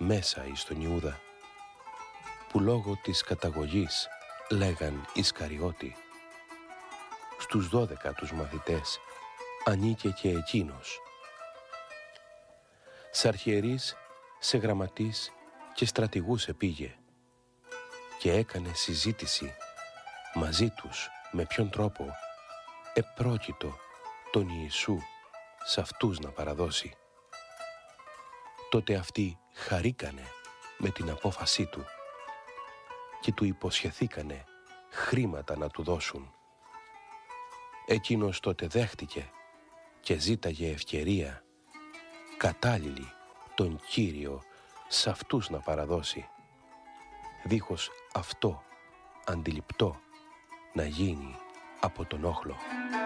μέσα εις τον Ιούδα, που λόγω της καταγωγής λέγαν Ισκαριώτη. Στους 12 τους μαθητές ανήκε και εκείνος. Σ' αρχιερείς, σε γραμματείς και στρατηγούς επήγε και έκανε συζήτηση μαζί τους με ποιον τρόπο επρόκειτο τον Ιησού σ' αυτούς να παραδώσει. Τότε αυτοί χαρήκανε με την απόφασή του και του υποσχεθήκανε χρήματα να του δώσουν. Εκείνος τότε δέχτηκε και ζήταγε ευκαιρία κατάλληλη τον Κύριο σ' αυτούς να παραδώσει, δίχως αυτό αντιληπτό να γίνει από τον όχλο.